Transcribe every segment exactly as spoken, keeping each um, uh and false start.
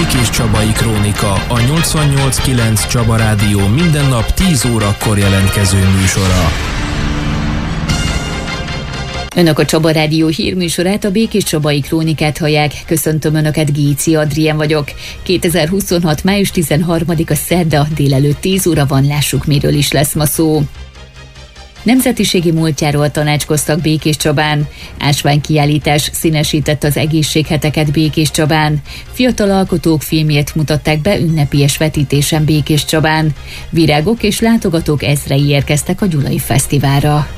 Békés Csabai Krónika, a nyolcvannyolc kilenc Csaba Rádió minden nap tíz órakor jelentkező műsora. Önök a Csaba Rádió hírműsorát, a Békés Csabai Krónikát hallják. Köszöntöm Önöket, Géci Adrien vagyok. kétezer-huszonhat. május tizenharmadika szerda, délelőtt tíz óra van, lássuk, miről is lesz ma szó. Nemzetiségi múltjáról tanácskoztak Békés Csabán. Ásványkiállítás színesített az egészségheteket Békés Csabán. Fiatal alkotók filmjét mutatták be ünnepélyes vetítésen Békés Csabán. Virágok és látogatók ezrei érkeztek a Gyulai Fesztiválra.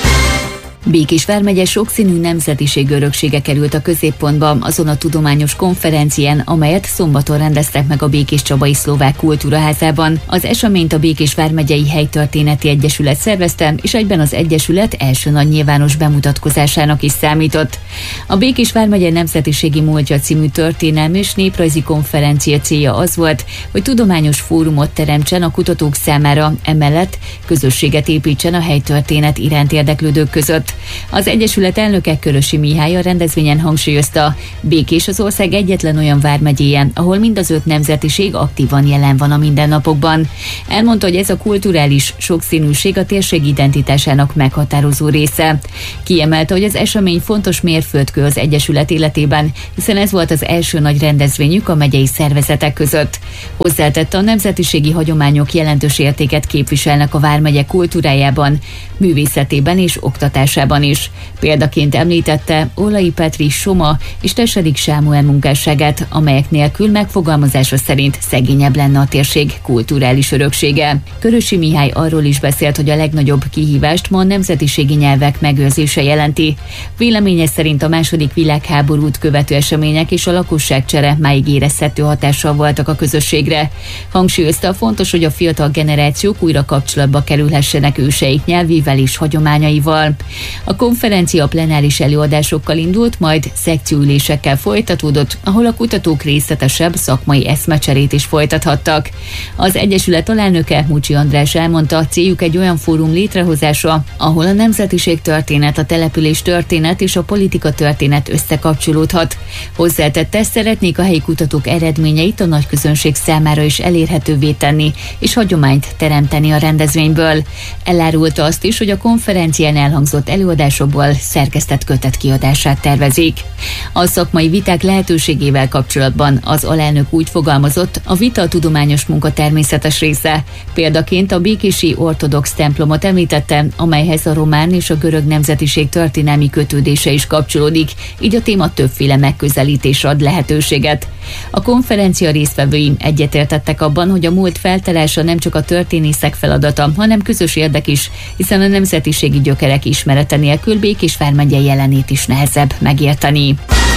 Békés vármegye sokszínű nemzetiség öröksége került a középpontba azon a tudományos konferencián, amelyet szombaton rendeztek meg a Békés Csabai Szlovák Kultúraházában. Az eseményt a Békés vármegyei Helytörténeti Egyesület szervezte, és egyben az egyesület első nagy nyilvános bemutatkozásának is számított. A Békés vármegye nemzetiségi múltja című történelmi és néprajzi konferencia célja az volt, hogy tudományos fórumot teremtsen a kutatók számára, emellett közösséget építsen a helytörténet iránt érdeklődők között. Az egyesület elnöke, Körösi Mihály a rendezvényen hangsúlyozta, Békés az ország egyetlen olyan vármegyéje, ahol mind az öt nemzetiség aktívan jelen van a mindennapokban. Elmondta, hogy ez a kulturális sokszínűség a térség identitásának meghatározó része. Kiemelte, hogy az esemény fontos mérföldkő az egyesület életében, hiszen ez volt az első nagy rendezvényük a megyei szervezetek között. Hozzátette, a nemzetiségi hagyományok jelentős értéket képviselnek a vármegye kultúrájában, művészetében és oktatásában is. Példaként említette Olai Petri Soma és Tesedik Sámuel munkásságát, amelyek nélkül megfogalmazása szerint szegényebb lenne a térség kulturális öröksége. Körösi Mihály arról is beszélt, hogy a legnagyobb kihívást ma a nemzetiségi nyelvek megőrzése jelenti. Véleménye szerint a második világháborút követő események és a lakosságcsere máig érezhető hatással voltak a közösségre. Hangsúlyozta, fontos, hogy a fiatal generációk újra kapcsolatba kerülhessenek őseik nyelvével és hagyományaival. A konferencia plenáris előadásokkal indult, majd szekcióülésekkel folytatódott, ahol a kutatók részletesebb szakmai eszmecserét is folytathattak. Az egyesület alelnöke, Mucsi András elmondta, céljuk egy olyan fórum létrehozása, ahol a nemzetiség történet, a település történet és a politika történet összekapcsolódhat. Hozzátette, szeretnék a helyi kutatók eredményeit a nagyközönség számára is elérhetővé tenni, és hagyományt teremteni a rendezvényből. Elárulta azt is, hogy a konferencián elhangzott előadásokból szerkesztett kötet kiadását tervezik. A szakmai viták lehetőségével kapcsolatban az alelnök úgy fogalmazott, a vita a tudományos munka természetes része. Példaként a békési ortodox templomot említette, amelyhez a román és a görög nemzetiség történelmi kötődése is kapcsolódik, így a téma többféle megközelítés ad lehetőséget. A konferencia résztvevői egyetértettek abban, hogy a múlt feltárása nem csak a történészek feladata, hanem közös érdek is, hiszen a nemzetiségi gyökerek ismerete nélkül Békés vármegye jelenét is nehezebb megérteni.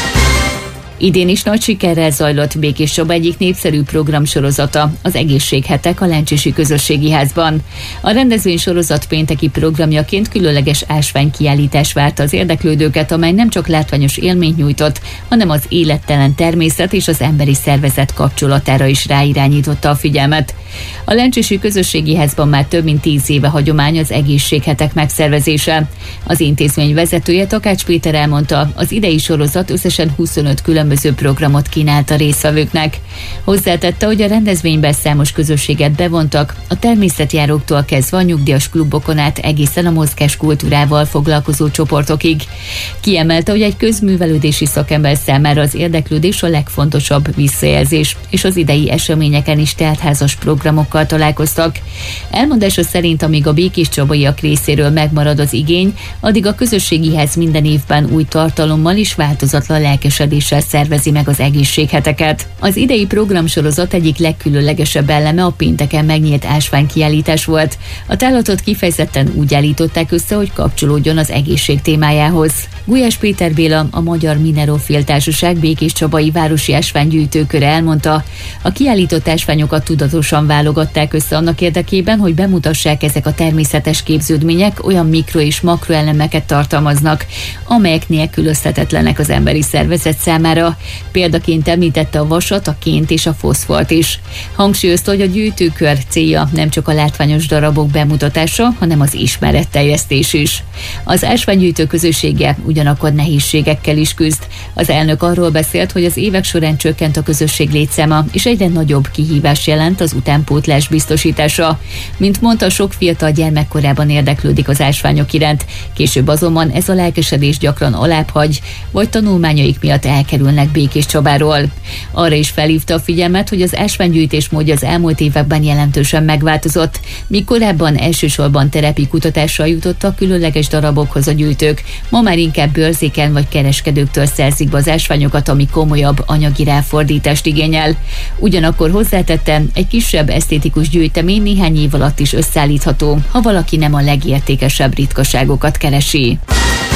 Idén is nagy sikerrel zajlott Békés Csaba egyik népszerű programsorozata, az Egészséghetek a Lencsésy Közösségi Házban. A rendezvény sorozat pénteki programjaként különleges ásványkiállítás várta az érdeklődőket, amely nem csak látványos élményt nyújtott, hanem az élettelen természet és az emberi szervezet kapcsolatára is ráirányította a figyelmet. A Lencsésy Közösségi Házban már több mint tíz éve hagyomány az egészséghetek megszervezése. Az intézmény vezetője, Takács Péter elmondta, az idei sorozat összesen huszonöt különböző programot kínált a résztvevőknek. Hozzátette, hogy a rendezvényben számos közösséget bevontak, a természetjáróktól kezdve a nyugdíjas klubokon át egészen a mozgáskultúrával foglalkozó csoportokig. Kiemelte, hogy egy közművelődési szakember számára az érdeklődés a legfontosabb visszajelzés, és az idei eseményeken is teltházas programokkal találkoztak. Elmondása szerint, amíg a békés csabaiak részéről megmarad az igény, addig a közösségi ház minden évben új tartalommal és változatlan lelkesedéssel szervezi meg az egészségheteket. Az idei programsorozat egyik legkülönlegesebb eleme a pénteken megnyílt ásványkiállítás volt. A tárlatot kifejezetten úgy állították össze, hogy kapcsolódjon az egészség témájához. Gulyás Péter Béla, a Magyar Minerofil Társaság Békés Csabai Városi Ásványgyűjtőköre elmondta, a kiállított ásványokat tudatosan válogatták össze annak érdekében, hogy bemutassák, ezek a természetes képződmények olyan mikro- és makroelemeket tartalmaznak, amelyek nélkülözhetetlenek az emberi szervezet számára. Példaként említette a vasat, a ként és a foszfort is. Hangsúlyozta, hogy a gyűjtőkör célja nem csak a látványos darabok bemutatása, hanem az ismeretterjesztés is. Az ásványgyűjtő közössége ugyanakkor nehézségekkel is küzd. Az elnök arról beszélt, hogy az évek során csökkent a közösség létszáma, és egyre nagyobb kihívás jelent az utánpótlás biztosítása. Mint mondta, sok fiatal gyermekkorában érdeklődik az ásványok iránt, később azonban ez a lelkesedés gyakran alábbhagy, vagy tanulmányaik miatt elkerülnek Békéscsabáról. Arra is felhívta a figyelmet, hogy az ásványgyűjtés módja az elmúlt években jelentősen megváltozott, míg korábban elsősorban terepi kutatással jutottak különleges darabokhoz a gyűjtők, ma már inkább bőrzéken vagy kereskedőktől szerzik be az ásványokat, ami komolyabb anyagi ráfordítást igényel. Ugyanakkor hozzátette, egy kisebb esztétikus gyűjtemény néhány év alatt is összeállítható, ha valaki nem a legértékesebb ritkaságokat keresi.